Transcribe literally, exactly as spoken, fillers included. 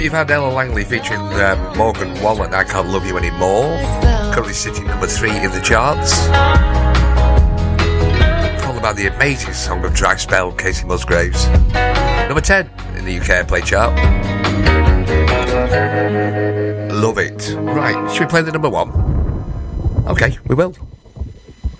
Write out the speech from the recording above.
you've had Ella Langley featuring um, Morgan Wallen, I Can't Love You Anymore. Currently sitting number three in the charts. Followed by the amazing song of Dry Spell, Casey Musgraves. Number ten in the U K Airplay chart. Love it. Right, should we play the number one? Okay, we will.